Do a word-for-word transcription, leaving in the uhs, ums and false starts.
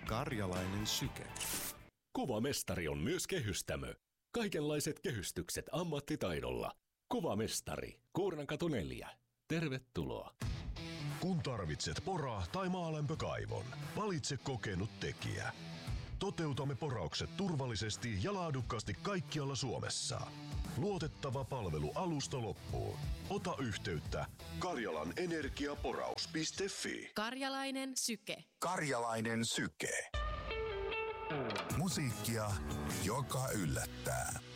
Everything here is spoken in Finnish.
Karjalainen syke. Kuvamestari on myös kehystämö. Kaikenlaiset kehystykset ammattitaidolla. Kuvamestari, Kuurnankatu neljä. Tervetuloa. Kun tarvitset pora- tai maalämpökaivon, valitse kokenut tekijä. Toteutamme poraukset turvallisesti ja laadukkaasti kaikkialla Suomessa. Luotettava palvelu alusta loppuun. Ota yhteyttä karjalan energiaporaus piste fi. Karjalainen syke. Karjalainen syke. Musiikkia, joka yllättää.